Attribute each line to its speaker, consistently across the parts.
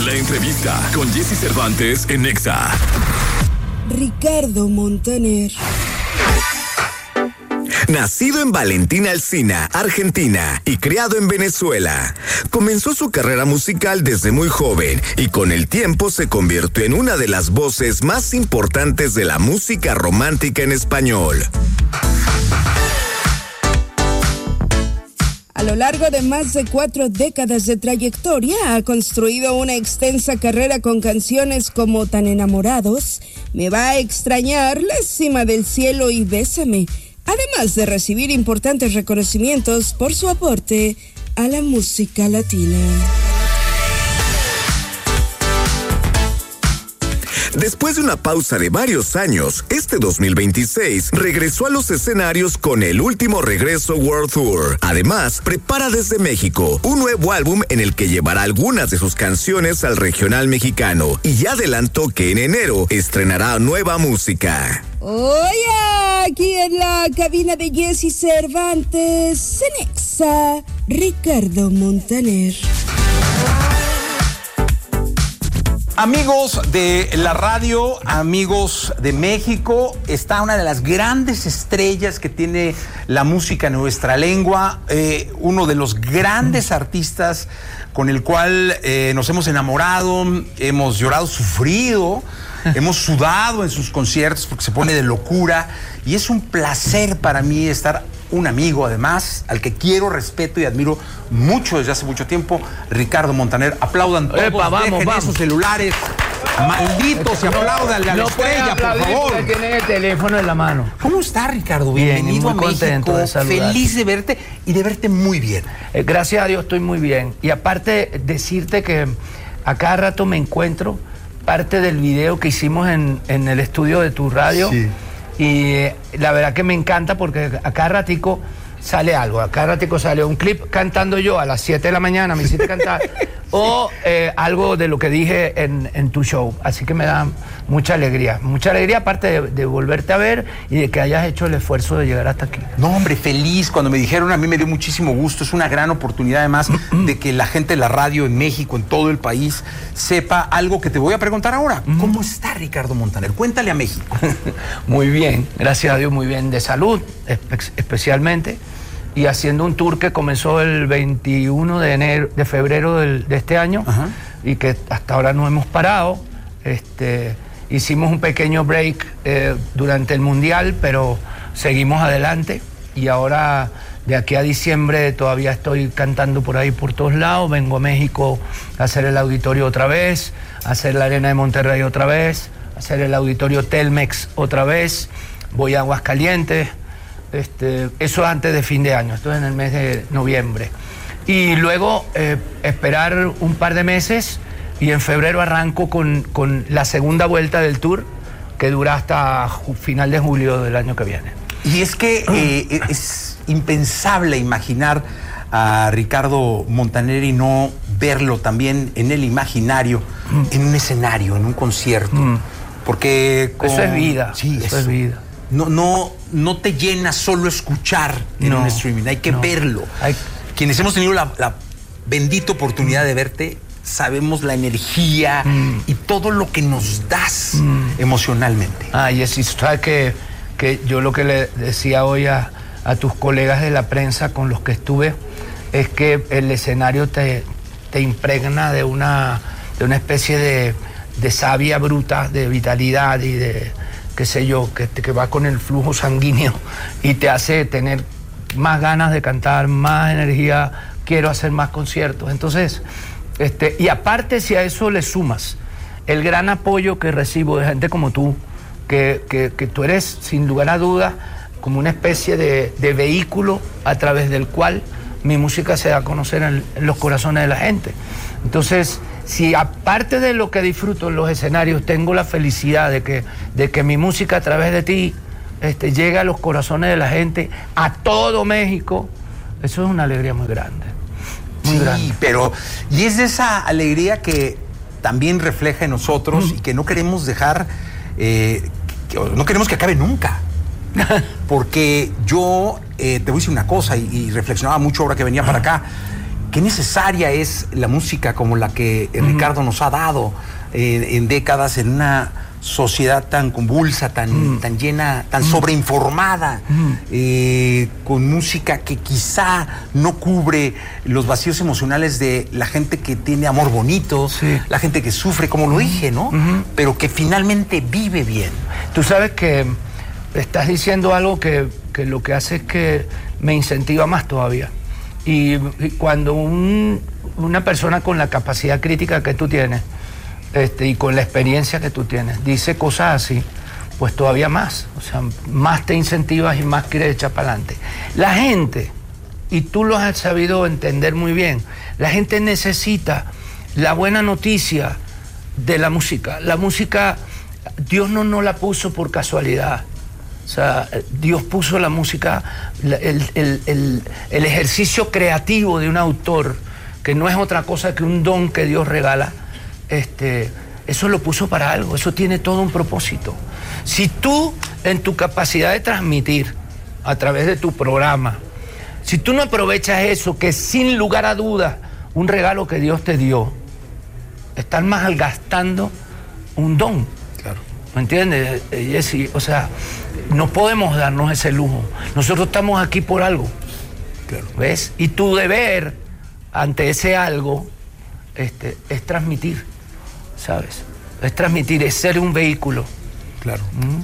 Speaker 1: La entrevista con Jesse Cervantes en Nexa.
Speaker 2: Ricardo Montaner.
Speaker 3: Nacido en Valentín Alsina, Argentina, y criado en Venezuela, comenzó su carrera musical desde muy joven y con el tiempo se convirtió en una de las voces más importantes de la música romántica en español.
Speaker 2: A lo largo de más de 4 décadas de trayectoria, ha construido una extensa carrera con canciones como Tan Enamorados, Me va a extrañar, La cima del cielo y Bésame, además de recibir importantes reconocimientos por su aporte a la música latina.
Speaker 3: Después de una pausa de varios años, este 2026 regresó a los escenarios con el último regreso World Tour. Además, prepara desde México un nuevo álbum en el que llevará algunas de sus canciones al regional mexicano y ya adelantó que en enero estrenará nueva música.
Speaker 2: Oye, aquí en la cabina de Jesse Cervantes, en Nexa, Ricardo Montaner.
Speaker 4: Amigos de la radio, amigos de México, está una de las grandes estrellas que tiene la música en nuestra lengua, uno de los grandes artistas con el cual nos hemos enamorado, hemos llorado, sufrido, hemos sudado en sus conciertos porque se pone de locura y es un placer para mí estar un amigo además, al que quiero, respeto y admiro mucho desde hace mucho tiempo, Ricardo Montaner. Aplaudan todos, dejen esos celulares malditos y aplaudan a la estrella, por favor.
Speaker 5: Tienen el teléfono en la mano.
Speaker 4: ¿Cómo está, Ricardo?
Speaker 5: Bien,
Speaker 4: Bienvenido
Speaker 5: muy
Speaker 4: a
Speaker 5: contento
Speaker 4: México,
Speaker 5: de
Speaker 4: feliz de verte y de verte muy bien.
Speaker 5: Gracias a Dios estoy muy bien. Y aparte, decirte que a cada rato me encuentro parte del video que hicimos en el estudio de tu radio.
Speaker 4: Sí.
Speaker 5: Y la verdad que me encanta porque a cada ratico sale algo, a cada ratico sale un clip cantando yo a las 7 de la mañana, me hiciste cantar, o algo de lo que dije en tu show. Así que me da mucha alegría aparte de volverte a ver y de que hayas hecho el esfuerzo de llegar hasta aquí.
Speaker 4: No, hombre, feliz. Cuando me dijeron, a mí me dio muchísimo gusto. Es una gran oportunidad, además, de que la gente de la radio en México, en todo el país, sepa algo que te voy a preguntar ahora. ¿Cómo está Ricardo Montaner? Cuéntale a México.
Speaker 5: Muy bien, gracias a Dios, muy bien de salud, especialmente. Y haciendo un tour que comenzó el 21 de febrero de este año. Ajá. Y que hasta ahora no hemos parado. Hicimos un pequeño break durante el Mundial, pero seguimos adelante. Y ahora, de aquí a diciembre, todavía estoy cantando por ahí por todos lados. Vengo a México a hacer el auditorio otra vez, a hacer la Arena de Monterrey otra vez, a hacer el auditorio Telmex otra vez. Voy a Aguascalientes. Eso antes de fin de año, esto es en el mes de noviembre. Y luego esperar un par de meses y en febrero arranco con la segunda vuelta del tour que dura hasta final de julio del año que viene.
Speaker 4: Y es que es impensable imaginar a Ricardo Montaner y no verlo también en el imaginario, en un escenario, en un concierto. Porque
Speaker 5: eso es vida,
Speaker 4: sí,
Speaker 5: eso es vida.
Speaker 4: No te llena solo escuchar en un streaming, hay que verlo. Quienes hemos tenido la bendita oportunidad de verte, sabemos la energía y todo lo que nos das emocionalmente.
Speaker 5: Y es sabes que yo lo que le decía hoy a tus colegas de la prensa con los que estuve es que el escenario te impregna de una especie de savia bruta, de vitalidad y de qué sé yo, que va con el flujo sanguíneo y te hace tener más ganas de cantar, más energía, quiero hacer más conciertos. Entonces, y aparte si a eso le sumas el gran apoyo que recibo de gente como tú, que tú eres sin lugar a duda como una especie de vehículo a través del cual mi música se da a conocer en los corazones de la gente. Entonces, si aparte de lo que disfruto en los escenarios, tengo la felicidad de que mi música a través de ti llegue a los corazones de la gente, a todo México, eso es una alegría muy grande. Muy grande.
Speaker 4: Pero, y es esa alegría que también refleja en nosotros y que no queremos dejar, no queremos que acabe nunca. Porque yo te voy a decir una cosa y reflexionaba mucho ahora que venía para acá, qué necesaria es la música como la que Ricardo nos ha dado en décadas, en una sociedad tan convulsa, tan llena, tan sobreinformada, con música que quizá no cubre los vacíos emocionales de la gente que tiene amor bonito, la gente que sufre, como lo dije, ¿no? Pero que finalmente vive bien.
Speaker 5: Tú sabes que estás diciendo algo que lo que hace es que me incentiva más todavía. Y cuando una persona con la capacidad crítica que tú tienes, y con la experiencia que tú tienes, dice cosas así, pues todavía más, o sea, más te incentivas y más quieres echar para adelante. La gente, y tú lo has sabido entender muy bien, la gente necesita la buena noticia de la música. La música, Dios no la puso por casualidad. O sea, Dios puso la música, el ejercicio creativo de un autor, que no es otra cosa que un don que Dios regala. Eso lo puso para algo, eso tiene todo un propósito. Si tú, en tu capacidad de transmitir a través de tu programa, si tú no aprovechas eso, que sin lugar a dudas, un regalo que Dios te dio, estás malgastando un don. Claro. ¿Me entiendes, Jesse? O sea, no podemos darnos ese lujo. Nosotros estamos aquí por algo. Claro. ¿Ves? Y tu deber ante ese algo es transmitir. ¿Sabes? Es transmitir, es ser un vehículo.
Speaker 4: Claro.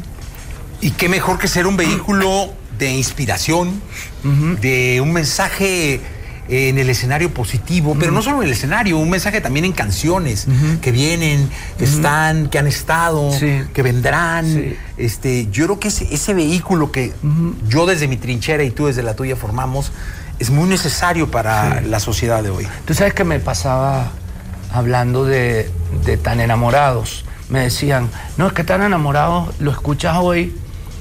Speaker 4: Y qué mejor que ser un vehículo de inspiración, de un mensaje en el escenario positivo, pero no solo en el escenario, un mensaje también en canciones que vienen, que están, que han estado, que vendrán. Yo creo que ese vehículo que yo desde mi trinchera y tú desde la tuya formamos es muy necesario para la sociedad de hoy.
Speaker 5: Tú sabes que me pasaba hablando de Tan Enamorados. Me decían, no, es que Tan Enamorados lo escuchas hoy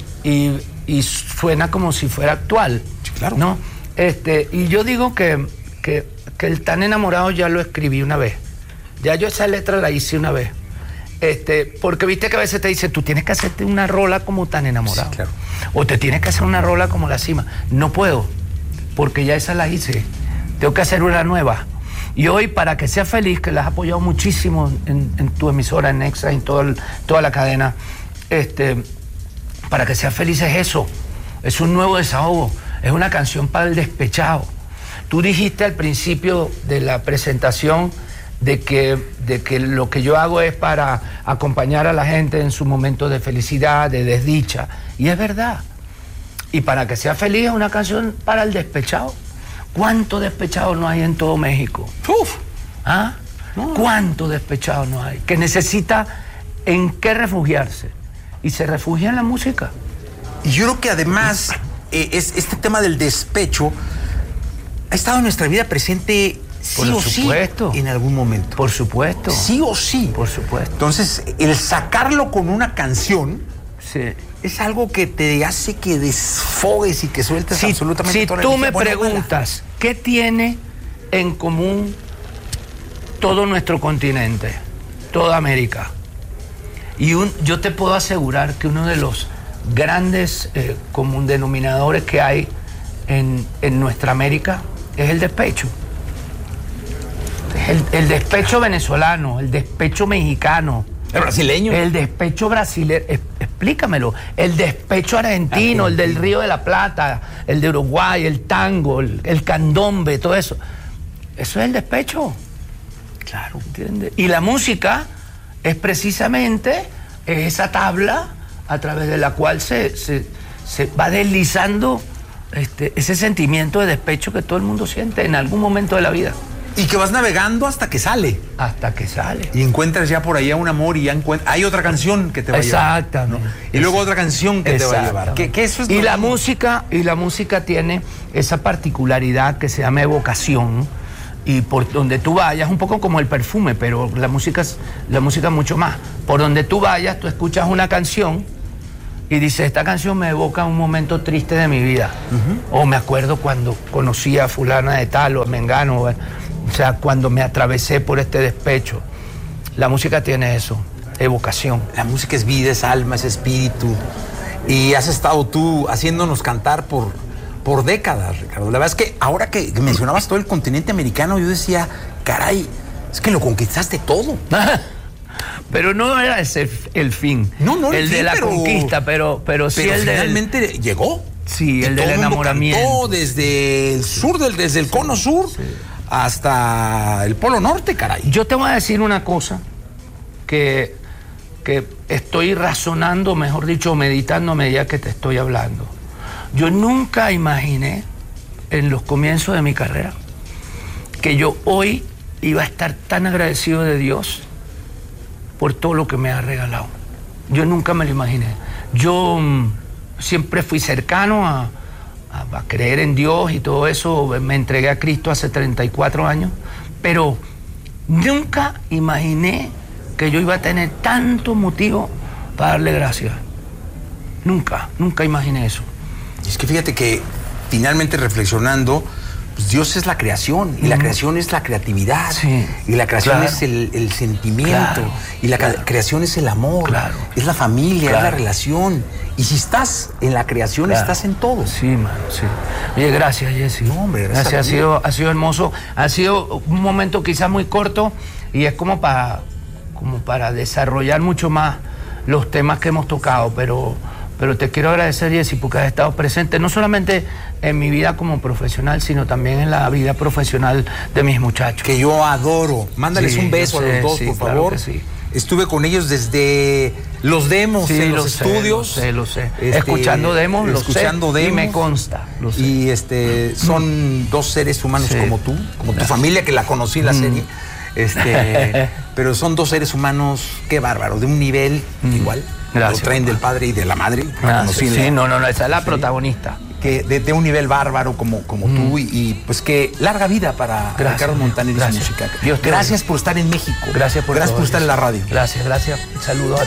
Speaker 5: y suena como si fuera actual.
Speaker 4: Sí, claro.
Speaker 5: ¿No? Y yo digo que el Tan Enamorado ya lo escribí una vez. Ya yo esa letra la hice una vez. Porque viste que a veces te dice, tú tienes que hacerte una rola como Tan Enamorado.
Speaker 4: Sí, claro.
Speaker 5: O te tienes que hacer una rola como La Cima. No puedo, porque ya esa la hice. Tengo que hacer una nueva. Y hoy, para que seas feliz, que la has apoyado muchísimo en tu emisora, en Nexa, en toda la cadena, para que seas feliz es eso. Es un nuevo desahogo. Es una canción para el despechado. Tú dijiste al principio de la presentación de que lo que yo hago es para acompañar a la gente en su momento de felicidad, de desdicha. Y es verdad. Y para que seas feliz es una canción para el despechado. ¿Cuántos despechados no hay en todo México?
Speaker 4: ¡Uf!
Speaker 5: ¿Ah? No. ¿Cuántos despechados no hay? Que necesita en qué refugiarse. Y se refugia en la música.
Speaker 4: Y yo creo que además este tema del despecho ha estado en nuestra vida presente sí o sí en algún momento.
Speaker 5: Por supuesto.
Speaker 4: Sí o sí.
Speaker 5: Por supuesto.
Speaker 4: Entonces, el sacarlo con una canción
Speaker 5: sí.
Speaker 4: es algo que te hace que desfogues y que sueltes absolutamente toda la energía.
Speaker 5: Si tú me preguntas, ¿qué tiene en común todo nuestro continente, toda América? Y yo te puedo asegurar que uno de los grandes común denominadores que hay en nuestra América es el despecho. El despecho venezolano, el despecho mexicano.
Speaker 4: ¿El brasileño?
Speaker 5: El despecho brasileño, explícamelo. El despecho argentino, el del Río de la Plata, el de Uruguay, el tango, el candombe, todo eso. Eso es el despecho. Claro, ¿entiendes? Y la música es precisamente esa tabla a través de la cual se va deslizando ese sentimiento de despecho que todo el mundo siente en algún momento de la vida.
Speaker 4: Y que vas navegando hasta que sale.
Speaker 5: Hasta que sale.
Speaker 4: Y encuentras ya por allá un amor y ya hay otra canción que te va a llevar.
Speaker 5: Exactamente.
Speaker 4: ¿No? Y luego otra canción que te va a llevar. Que eso es
Speaker 5: y la música tiene esa particularidad que se llama evocación. Y por donde tú vayas, un poco como el perfume, pero la música mucho más. Por donde tú vayas, tú escuchas una canción y dices, esta canción me evoca un momento triste de mi vida. O me acuerdo cuando conocí a fulana de tal o a mengano. O sea, cuando me atravesé por este despecho. La música tiene eso, evocación.
Speaker 4: La música es vida, es alma, es espíritu. Y has estado tú haciéndonos cantar por por décadas, Ricardo. La verdad es que ahora que mencionabas todo el continente americano, yo decía, caray, es que lo conquistaste todo.
Speaker 5: Pero no era ese el fin.
Speaker 4: No,
Speaker 5: el de la conquista, pero sí el de...
Speaker 4: finalmente llegó.
Speaker 5: Sí, el del enamoramiento.
Speaker 4: Cantó desde el sur, desde el cono sur hasta el polo norte, caray.
Speaker 5: Yo te voy a decir una cosa que estoy razonando, mejor dicho, meditando a medida que te estoy hablando. Yo nunca imaginé en los comienzos de mi carrera que yo hoy iba a estar tan agradecido de Dios por todo lo que me ha regalado. Yo nunca me lo imaginé. Yo siempre fui cercano a creer en Dios y todo eso. Me entregué a Cristo hace 34 años, pero nunca imaginé que yo iba a tener tanto motivo para darle gracias. Nunca imaginé eso.
Speaker 4: Y es que fíjate que finalmente reflexionando, pues Dios es la creación, y la creación es la creatividad,
Speaker 5: sí,
Speaker 4: y la creación
Speaker 5: claro,
Speaker 4: es el sentimiento,
Speaker 5: claro,
Speaker 4: y la
Speaker 5: claro,
Speaker 4: creación es el amor,
Speaker 5: claro,
Speaker 4: es la familia,
Speaker 5: claro,
Speaker 4: es la relación. Y si estás en la creación,
Speaker 5: claro,
Speaker 4: estás en todo.
Speaker 5: Sí, mano, sí. Oye, gracias, Jesse.
Speaker 4: No, hombre,
Speaker 5: gracias. Ha sido hermoso. Ha sido un momento quizás muy corto y es como para desarrollar mucho más los temas que hemos tocado, pero te quiero agradecer, Jesse, porque has estado presente no solamente en mi vida como profesional, sino también en la vida profesional de mis muchachos.
Speaker 4: Que yo adoro. Mándales un beso a los dos, por
Speaker 5: claro
Speaker 4: favor.
Speaker 5: que sí.
Speaker 4: Estuve con ellos desde los demos en los estudios.
Speaker 5: Lo sé. Escuchando demos, demos, y me consta. Lo sé.
Speaker 4: Y son dos seres humanos como tú, como tu familia, que la conocí en la serie. Pero son dos seres humanos, qué bárbaro, de un nivel igual.
Speaker 5: Gracias,
Speaker 4: lo traen del padre y de la madre.
Speaker 5: Sí, esa es la protagonista.
Speaker 4: Que de un nivel bárbaro como tú y pues que larga vida para Ricardo Montaner y su música.
Speaker 5: Gracias
Speaker 4: por estar en México.
Speaker 5: Gracias por
Speaker 4: estar en la radio.
Speaker 5: Gracias. Saludos a